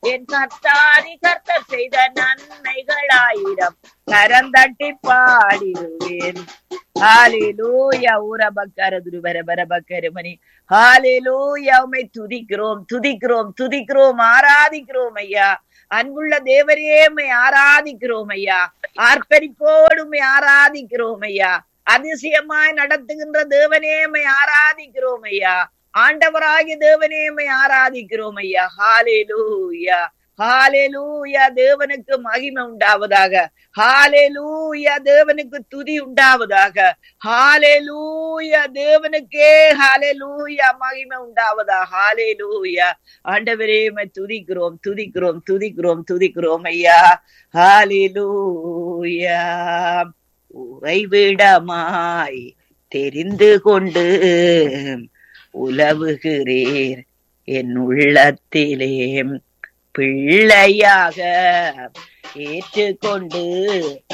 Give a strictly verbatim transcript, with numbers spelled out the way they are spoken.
என் கர்த்தாதி கர்த்தர் செய்த நன்மைகளாயிரம் கரந்தட்டி பாடிடுவேன். ஹalleluya. ஊரபக்கர துருவர பரபக்கருமணி. ஹalleluya. உம்மை துதிக்கிறோம் துதிக்கிறோம் துதிக்கிறோம் ஆராதிக்கிறோம் ஐயா. அன்புள்ள தேவரே உம்மை ஆராதிக்கிறோம் ஐயா. ஆர்ப்பரிப்போடு உம்மை ஆராதிக்கிறோம் ஐயா. அதிசயமாய் நடத்துகின்ற தேவனே உம்மை ஆராதிக்கிறோம் ஐயா. ஆண்டவராகிய தேவனே உம்மை ஆராதிக்கிறோம் ஐயா. ஹalleluya ஹalleluya. தேவனுக்கு மகிமை உண்டாவதாக. ஹalleluya. தேவனுக்கு துதி உண்டாவதாக. ஹalleluya. தேவனுக்கே ஹalleluya மகிமை உண்டாவதாக. ஹalleluya. ஆண்டவரே உம்மை துதிக்கிறோம் துதிக்கிறோம் துதிக்கிறோம் துதிக்கிறோம் ஐயா. ஹalleluya. உறைவிடமாய் தெரிந்து கொண்டு உலவுகிறீர் என் உள்ளத்திலே, பிள்ளையாக ஏற்றுக்கொண்டு